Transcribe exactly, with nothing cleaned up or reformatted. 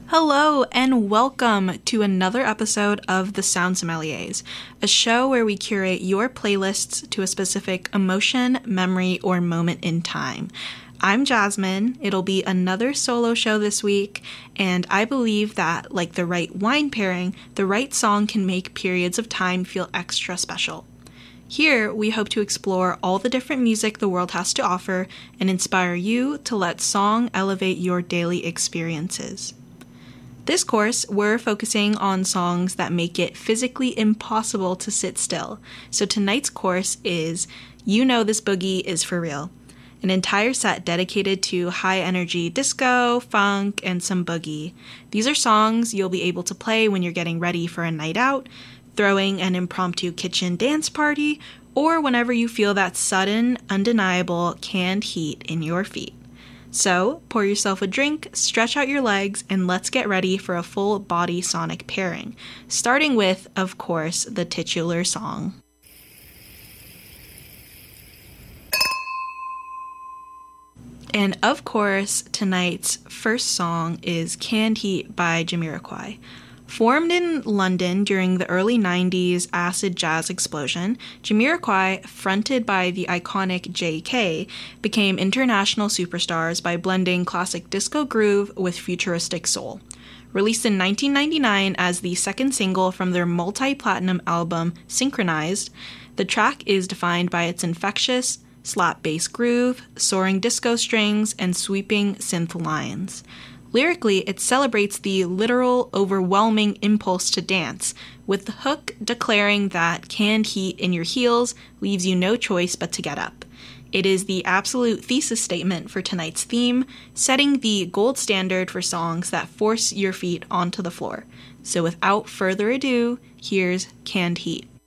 Hello and welcome to another episode of The Sound Sommeliers, a show where we curate your playlists to a specific emotion, memory, or moment in time. I'm Jasmine. It'll be another solo show this week, and I believe that, like the right wine pairing, the right song can make periods of time feel extra special. Here, we hope to explore all the different music the world has to offer and inspire you to let song elevate your daily experiences. This course, we're focusing on songs that make it physically impossible to sit still. So tonight's course is You Know This Boogie Is For Real, an entire set dedicated to high-energy disco, funk, and some boogie. These are songs you'll be able to play when you're getting ready for a night out, throwing an impromptu kitchen dance party, or whenever you feel that sudden, undeniable canned heat in your feet. So, pour yourself a drink, stretch out your legs, and let's get ready for a full-body sonic pairing, starting with, of course, the titular song. And of course, tonight's first song is Canned Heat by Jamiroquai. Formed in London during the early nineties acid jazz explosion, Jamiroquai, fronted by the iconic J K, became international superstars by blending classic disco groove with futuristic soul. Released in nineteen ninety-nine as the second single from their multi-platinum album Synchronized, the track is defined by its infectious, slap bass groove, soaring disco strings, and sweeping synth lines. Lyrically, it celebrates the literal, overwhelming impulse to dance, with the hook declaring that canned heat in your heels leaves you no choice but to get up. It is the absolute thesis statement for tonight's theme, setting the gold standard for songs that force your feet onto the floor. So without further ado, here's Canned Heat.